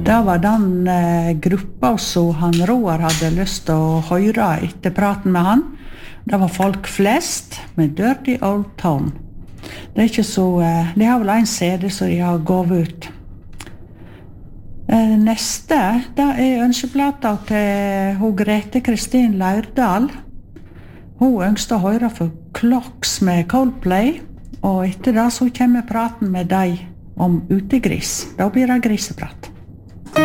Det var den gruppa som han Roar hadde lyst til å høre etter praten med han. Det var folk flest med Dirty Old Town. Det ikke så... de har vel en CD som de har gått ut. Neste, det ønskeplata til hun Grete Kristin Leirdal. Hun ønsker å høre for Clocks med Coldplay, og etter det så kommer praten med deg om utegris. Da blir det griseprat.